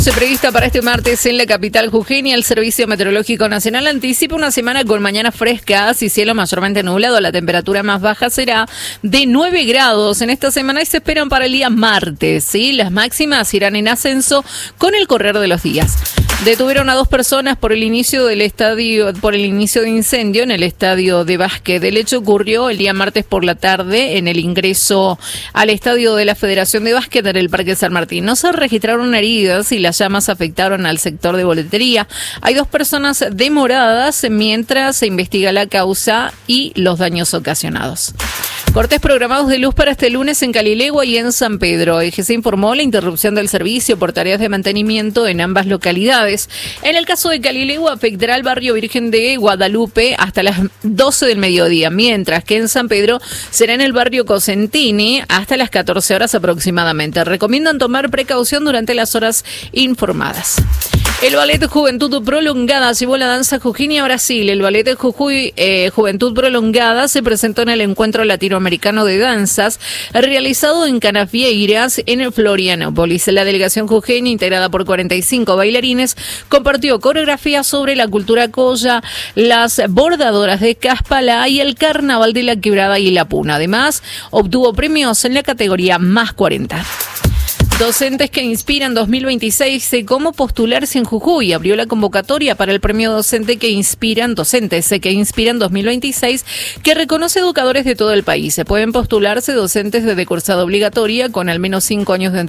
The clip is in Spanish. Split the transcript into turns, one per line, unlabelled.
Prevista para este martes en la capital jujeña, el Servicio Meteorológico Nacional anticipa una semana con mañanas frescas y cielo mayormente nublado. La temperatura más baja será de 9 grados en esta semana y se esperan para el día martes, ¿sí? Las máximas irán en ascenso con el correr de los días. Detuvieron a 2 personas por el inicio de incendio en el estadio de básquet. El hecho ocurrió el día martes por la tarde en el ingreso al estadio de la Federación de Básquet en el Parque San Martín. No se registraron heridas y las llamas afectaron al sector de boletería. Hay 2 personas demoradas mientras se investiga la causa y los daños ocasionados. Cortes programados de luz para este lunes en Calilegua y en San Pedro. EGC informó la interrupción del servicio por tareas de mantenimiento en ambas localidades. En el caso de Calilegua afectará al barrio Virgen de Guadalupe hasta las 12 del mediodía, mientras que en San Pedro será en el barrio Cosentini hasta las 14 horas aproximadamente. Recomiendan tomar precaución durante las horas informadas. El Ballet Juventud Prolongada llevó la danza jujeña a Brasil. El Ballet Jujuy Juventud Prolongada se presentó en el Encuentro Latinoamericano de Danzas realizado en Canavieiras, en Florianópolis. La delegación jujeña, integrada por 45 bailarines, compartió coreografías sobre la cultura colla, las bordadoras de Caspalá y el carnaval de la Quebrada y la Puna. Además, obtuvo premios en la categoría más 40. Docentes que inspiran 2026, cómo postularse en Jujuy. Abrió la convocatoria para el premio docentes que inspiran 2026, que reconoce educadores de todo el país. Se pueden postularse docentes de cursada obligatoria con al menos 5 años de